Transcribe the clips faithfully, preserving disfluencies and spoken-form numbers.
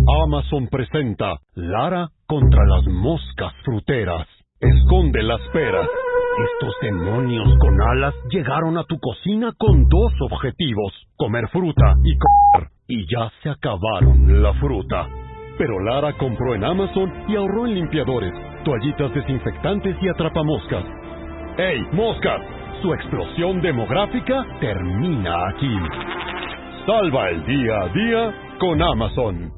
Amazon presenta Lara contra las moscas fruteras. Esconde las peras. Estos demonios con alas llegaron a tu cocina con dos objetivos: comer fruta y comer. Y ya se acabaron la fruta. Pero Lara compró en Amazon y ahorró en limpiadores, toallitas desinfectantes y atrapamoscas. ¡Ey, moscas! Su explosión demográfica termina aquí. Salva el día a día con Amazon.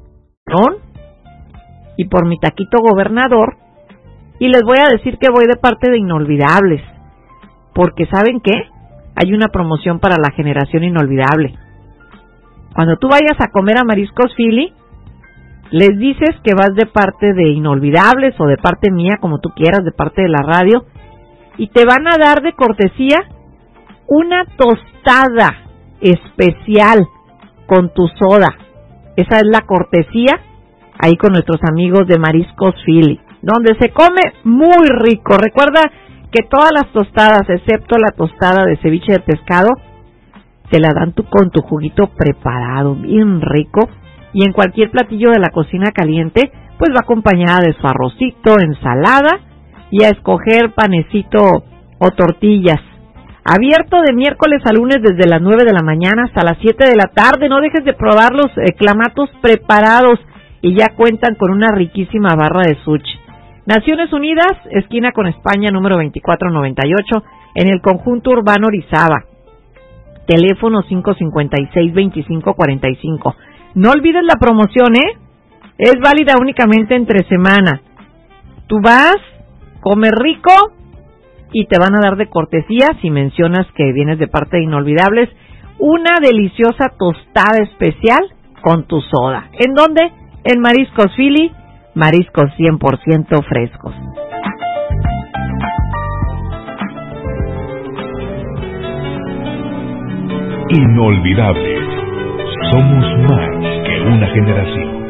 Y por mi taquito gobernador. Y les voy a decir que voy de parte de Inolvidables. Porque ¿saben qué? Hay una promoción para la generación inolvidable. Cuando tú vayas a comer a Mariscos Philly, les dices que vas de parte de Inolvidables o de parte mía, como tú quieras, de parte de la radio, y te van a dar de cortesía una tostada especial con tu soda. Esa es la cortesía ahí con nuestros amigos de Mariscos Philly, donde se come muy rico. Recuerda que todas las tostadas, excepto la tostada de ceviche de pescado, te la dan tú con tu juguito preparado, bien rico, y en cualquier platillo de la cocina caliente, pues va acompañada de su arrocito, ensalada, y a escoger panecito o tortillas. Abierto de miércoles a lunes desde las nueve de la mañana hasta las siete de la tarde. No dejes de probar los eh, clamatos preparados y ya cuentan con una riquísima barra de sushi. Naciones Unidas, esquina con España, número veinticuatro noventa y ocho, en el conjunto urbano Orizaba. Teléfono cinco cinco seis, veinticinco cuarenta y cinco. No olvides la promoción, ¿eh? Es válida únicamente entre semana. Tú vas, comes rico y te van a dar de cortesía, si mencionas que vienes de parte de Inolvidables, una deliciosa tostada especial con tu soda. ¿En dónde? En Mariscos Philly, mariscos cien por ciento frescos. Inolvidables. Somos más que una generación.